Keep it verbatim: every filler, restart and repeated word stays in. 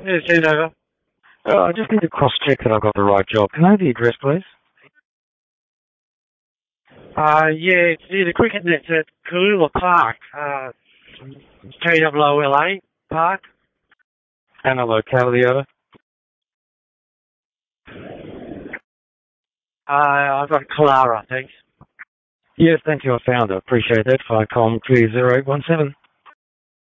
Yeah, send over. Uh, I just need to cross-check that I've got the right job. Can I have the address, please? Uh, yeah, it's near the cricket nets at Kalula Park, uh, K W O L A Park. And the locality of it? Uh, I've got Clara, thanks. Yes, thank you. I found it. Appreciate that. Five com three zero eight one seven.